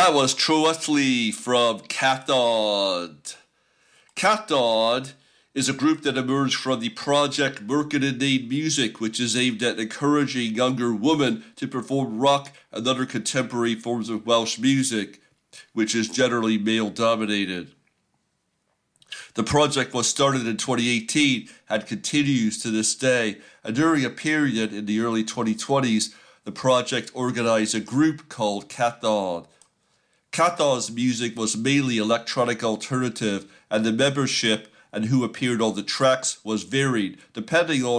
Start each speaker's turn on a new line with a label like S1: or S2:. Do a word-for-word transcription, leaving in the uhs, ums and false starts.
S1: That was Troethley from Cathod. Cathod is a group that emerged from the project Merkin Music, which is aimed at encouraging younger women to perform rock and other contemporary forms of Welsh music, which is generally male-dominated. The project was started in twenty eighteen and continues to this day, and during a period in the early twenty twenties, the project organized a group called Cathod. Cathod's music was mainly electronic alternative, and the membership and who appeared on the tracks was varied, depending on